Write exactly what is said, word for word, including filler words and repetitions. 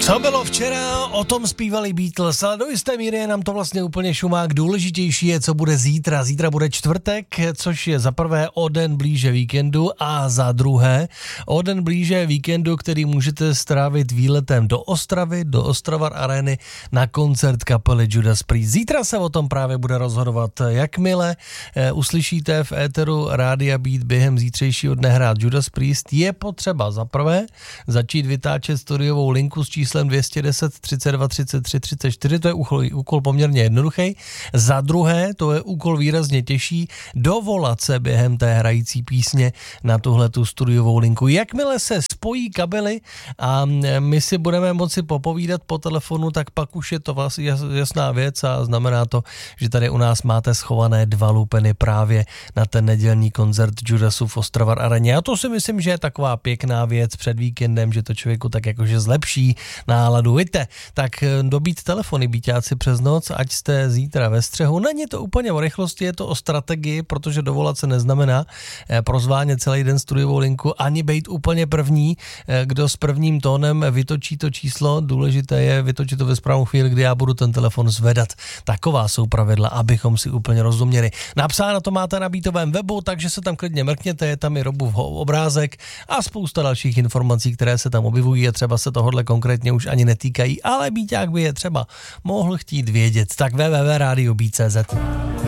Co bylo včera, o tom zpívali Beatles, ale do jisté míry je nám to vlastně úplně šumák. Důležitější je, co bude zítra. Zítra bude čtvrtek, což je za prvé o den blíže víkendu a za druhé o den blíže víkendu, který můžete strávit výletem do Ostravy, do Ostravar Areny na koncert kapely Judas Priest. Zítra se o tom právě bude rozhodovat. Jakmile eh, uslyšíte v éteru Rádia Beat během zítřejšího dne hrát Judas Priest, je potřeba za prvé začít vytáčet studiovou linku s číslem dvě stě deset třicet dva třicet tři třicet čtyři, to je úkol, úkol poměrně jednoduchý. Za druhé, to je úkol výrazně těžší, dovolat se během té hrající písně na tuhle tu studiovou linku. Jakmile se spojí kabely a my si budeme moci popovídat po telefonu, tak pak už je to vlastně jasná věc a znamená to, že tady u nás máte schované dva lupeny právě na ten nedělní koncert Judasu v Ostravar Areně. A to si myslím, že je taková pěkná věc před víkendem, že to člověku tak jakože zlepší náladu. Víte, tak dobít telefony býťáci přes noc, ať jste zítra ve střehu. Není to úplně o rychlosti, je to o strategii, protože dovolat se neznamená prozvánět celý den studiovou linku, ani být úplně první, kdo s prvním tónem vytočí to číslo. Důležité je vytočit to ve správnou chvíli, kdy já budu ten telefon zvedat. Taková jsou pravidla, abychom si úplně rozuměli. Napsáno to máte na Beatovém webu, takže se tam klidně mrkněte, je tam i Robův obrázek a spousta dalších informací, které se tam objevují a třeba se tohodle konkrétně už ani netýkají, ale Beaťák by je třeba mohl chtít vědět. Tak w w w tečka radio beat tečka c z.